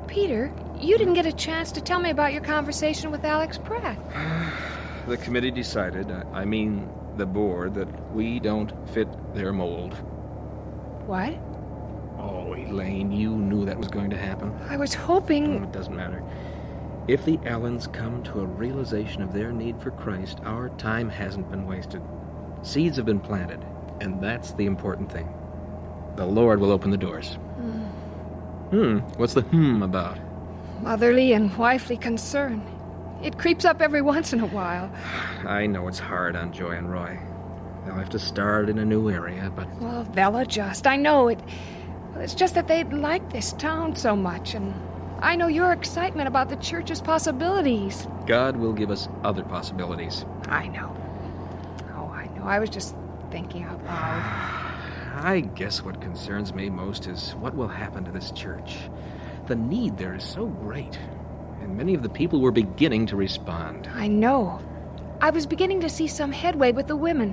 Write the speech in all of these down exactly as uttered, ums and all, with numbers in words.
Peter, you didn't get a chance to tell me about your conversation with Alex Pratt. The committee decided, I mean the board, that we don't fit their mold. What? Oh, Elaine, you knew that was going to happen. I was hoping... Oh, it doesn't matter. If the Allens come to a realization of their need for Christ, our time hasn't been wasted. Seeds have been planted, and that's the important thing. The Lord will open the doors. Hmm. Hmm, what's the hmm about? Motherly and wifely concern. It creeps up every once in a while. I know it's hard on Joy and Roy. They'll have to start in a new area, but... Well, they'll adjust. I know it. It's just that they like this town so much, and I know your excitement about the church's possibilities. God will give us other possibilities. I know. Oh, I know. I was just thinking out loud. I guess what concerns me most is what will happen to this church. The need there is so great, and many of the people were beginning to respond. I know. I was beginning to see some headway with the women.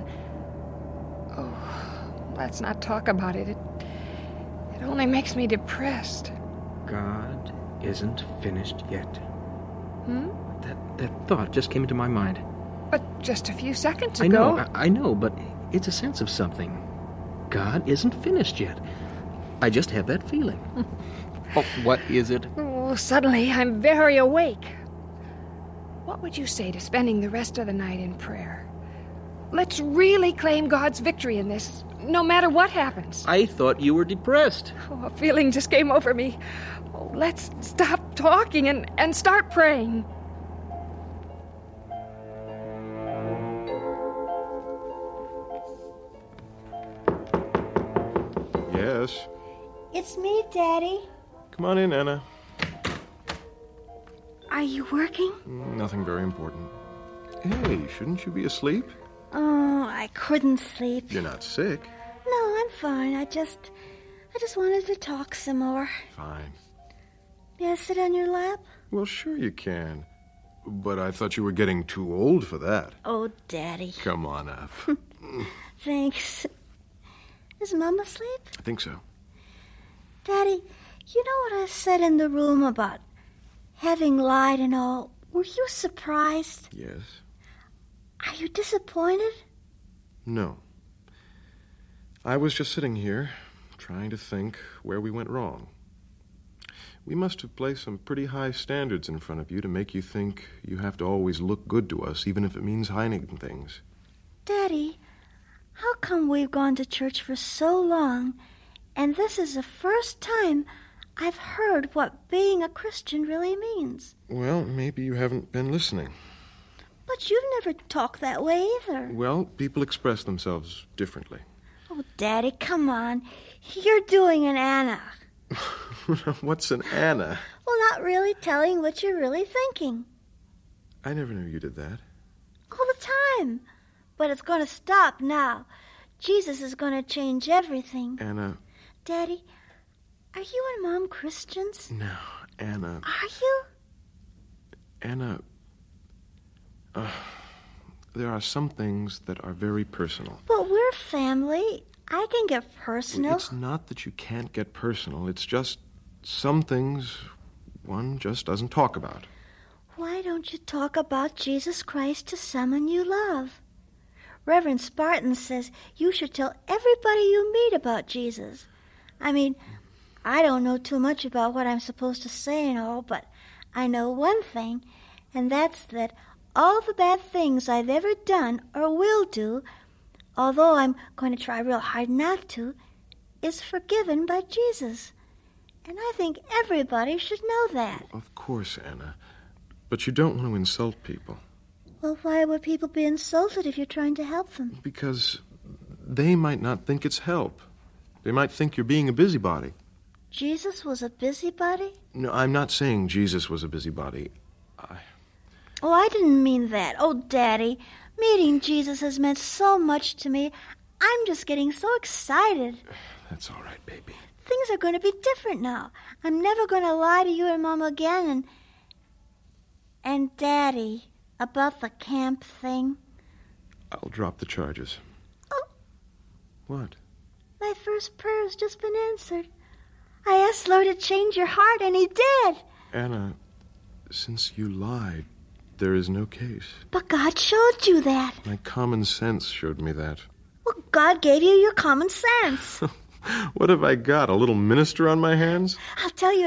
Oh, let's not talk about it. It, it only makes me depressed. God isn't finished yet. Hmm? That, that thought just came into my mind. But just a few seconds I ago... know, I, I know, but it's a sense of something. God isn't finished yet. I just have that feeling. Oh, what is it? Oh, suddenly I'm very awake. What would you say to spending the rest of the night in prayer? Let's really claim God's victory in this, no matter what happens. I thought you were depressed. Oh, a feeling just came over me. Oh, let's stop talking and, and start praying. Yes? It's me, Daddy. Come on in, Anna. Are you working? Nothing very important. Hey, shouldn't you be asleep? Oh, I couldn't sleep. You're not sick. No, I'm fine. I just... I just wanted to talk some more. Fine. May I sit on your lap? Well, sure you can. But I thought you were getting too old for that. Oh, Daddy. Come on up. Thanks. Is Mom asleep? I think so. Daddy, you know what I said in the room about having lied and all? Were you surprised? Yes. Are you disappointed? No. I was just sitting here, trying to think where we went wrong. We must have placed some pretty high standards in front of you to make you think you have to always look good to us, even if it means hiding things. Daddy, how come we've gone to church for so long, and this is the first time I've heard what being a Christian really means? Well, maybe you haven't been listening. But you've never talked that way either. Well, people express themselves differently. Oh, Daddy, come on. You're doing an Anna. What's an Anna? Well, not really telling what you're really thinking. I never knew you did that. All the time. But it's going to stop now. Jesus is going to change everything. Anna. Daddy, are you and Mom Christians? No, Anna. Are you? Anna, uh, there are some things that are very personal. But we're family. I can get personal. It's not that you can't get personal. It's just some things one just doesn't talk about. Why don't you talk about Jesus Christ to someone you love? Reverend Spartan says you should tell everybody you meet about Jesus. I mean, I don't know too much about what I'm supposed to say and all, but I know one thing, and that's that all the bad things I've ever done or will do, although I'm going to try real hard not to, is forgiven by Jesus. And I think everybody should know that. Of course, Anna. But you don't want to insult people. Well, why would people be insulted if you're trying to help them? Because they might not think it's help. They might think you're being a busybody. Jesus was a busybody? No, I'm not saying Jesus was a busybody. I... Oh, I didn't mean that. Oh, Daddy, meeting Jesus has meant so much to me. I'm just getting so excited. That's all right, baby. Things are going to be different now. I'm never going to lie to you and Mom again. And, and Daddy, about the camp thing. I'll drop the charges. Oh. What? My first prayer's just been answered. I asked the Lord to change your heart, and he did. Anna, since you lied, there is no case. But God showed you that. My common sense showed me that. Well, God gave you your common sense. What have I got, a little minister on my hands? I'll tell you